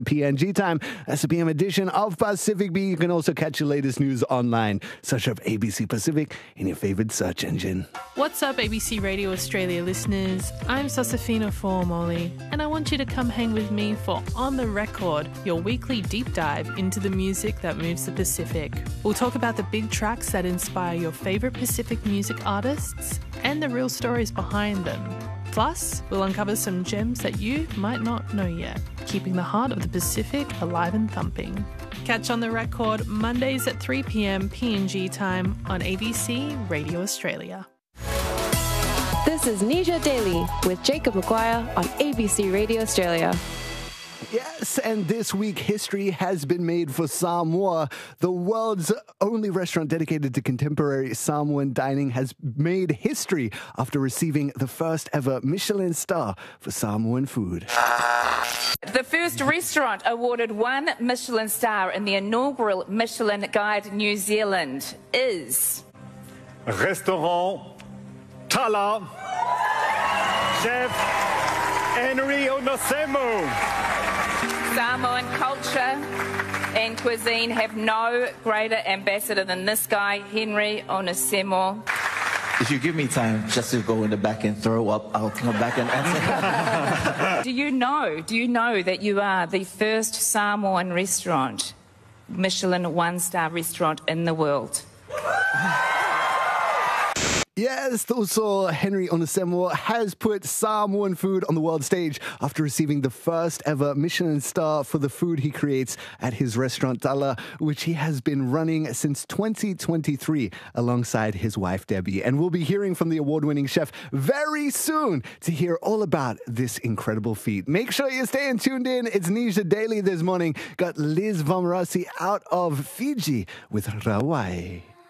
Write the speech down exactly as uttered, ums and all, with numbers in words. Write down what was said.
P N G time. That's the P M edition of Pacific Beat. You can also catch your latest news online. Search up A B C Pacific in your favorite search engine. What's up, A B C Radio Australia listeners? I'm Sosafina Formoli, and I want you to come hang with me for On The Record, your weekly deep dive into the music that moves the Pacific. We'll talk about the big tracks that inspire your favourite Pacific music artists and the real stories behind them. Plus, we'll uncover some gems that you might not know yet, keeping the heart of the Pacific alive and thumping. Catch On The Record Mondays at three p.m. P N G time on A B C Radio Australia. This is Nisha Daily with Jacob Maguire on A B C Radio Australia. Yes, and this week history has been made for Samoa. The world's only restaurant dedicated to contemporary Samoan dining has made history after receiving the first ever Michelin star for Samoan food. The first restaurant awarded one Michelin star in the inaugural Michelin Guide New Zealand is... Restaurant Tala, Chef Henry Onosemo. Samoan culture and cuisine have no greater ambassador than this guy, Henry Onosemo. If you give me time just to go in the back and throw up, I'll come back and answer. Do you know, do you know that you are the first Samoan restaurant, Michelin one-star restaurant in the world? Yes, also Henry Onosemo has put Samoan food on the world stage after receiving the first ever Michelin star for the food he creates at his restaurant Tala, which he has been running since twenty twenty-three alongside his wife Debbie. And we'll be hearing from the award-winning chef very soon to hear all about this incredible feat. Make sure you stay tuned in. It's Nisha Daily this morning. Got Liz Vomarasi out of Fiji with Rawai.